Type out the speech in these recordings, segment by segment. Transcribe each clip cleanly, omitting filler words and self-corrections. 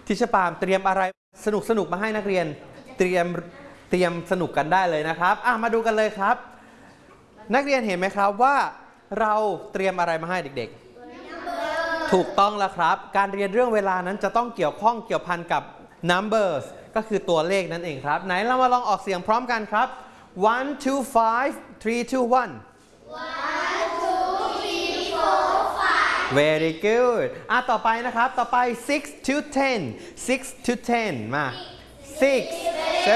ทิชปามเตรียมอะไรสนุกมาให้นักเรียนเตรียมสนุกกันได้เลยนะครับมาดูกันเลยครับนักเรียนเห็นไหมครับว่าเราเตรียมอะไรมาให้เด็กๆถูกต้องแล้วครับการเรียนเรื่องเวลานั้นจะต้องเกี่ยวข้องเกี่ยวพันกับ numbers ก็คือตัวเลขนั่นเองครับไหนเรามาลองออกเสียงพร้อมกันครับ 1 2 5 3 2 1 Very good ต่อไปนะครับต่อไป6 to 10 6 to 10 มา 6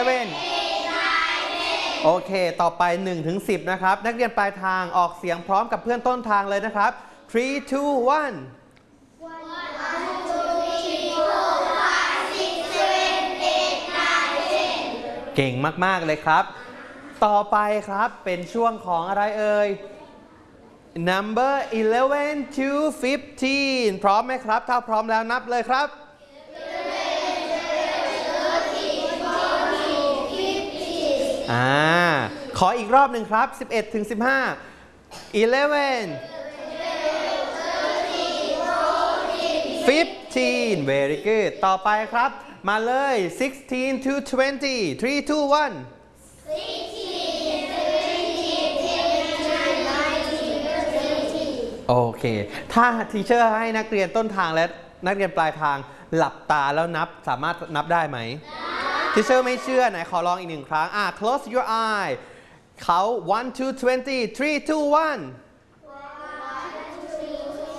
7 โอเคต่อไป1 ถึง 10นะครับนักเรียนปลายทางออกเสียงพร้อมกับเพื่อนต้นทางเลยนะครับ3 2 1 เก่งมากๆเลยครับต่อไปครับเป็นช่วงของอะไรเอ่ย number 11 to 15 พร้อมไหมครับถ้าพร้อมแล้วนับเลยครับขออีกรอบหนึ่งครับ11 ถึง 15 11 15 very good ต่อไปครับมาเลย16 to 20 3 2 1โอเคถ้าทีเชอร์ให้นักเรียนต้นทางและนักเรียนปลายทางหลับตาแล้วนับสามารถนับได้ไหมทีเชอร์ไม่เชื่อไหนขอลองอีกหนึ่งครั้งclose your eye เขา1 2 20 3 2 1